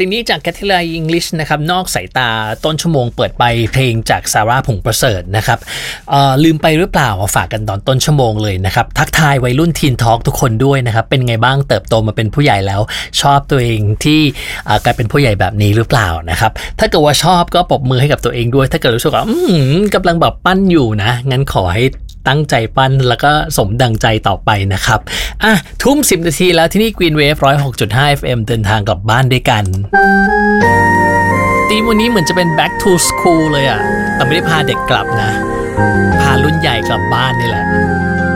สิ่งนี้จาก Category English นะครับนอกสายตาต้นชั่วโมงเปิดไปเพลงจากซาร่าผงประเสริฐนะครับลืมไปหรือเปล่าฝากกันตอนต้นชั่วโมงเลยนะครับทักทายวัยรุ่นทีนทอล์กทุกคนด้วยนะครับเป็นไงบ้างเติบโตมาเป็นผู้ใหญ่แล้วชอบตัวเองที่กลายเป็นผู้ใหญ่แบบนี้หรือเปล่านะครับถ้าเกิดว่าชอบก็ปรบมือให้กับตัวเองด้วยถ้าเกิดรู้สึกว่ากำลังแบบปั้นอยู่นะงั้นขอให้ตั้งใจปั้นแล้วก็สมดังใจต่อไปนะครับทุ่ม10 นาทีแล้วที่นี่ Green Wave 106.5 FM เดินทางกลับบ้านด้วยกันธีมวันนี้เหมือนจะเป็น back to school เลยแต่ไม่ได้พาเด็กกลับนะพารุ่นใหญ่กลับบ้านนี่แหละ